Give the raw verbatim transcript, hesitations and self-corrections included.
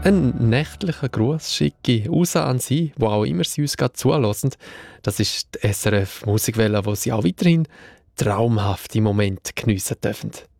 Ein nächtlicher Gruß schicke ich raus an Sie, wo auch immer Sie uns gerade zulassen. Das ist die S R F Musikwelle, wo Sie auch weiterhin traumhafte Momente geniessen dürfen.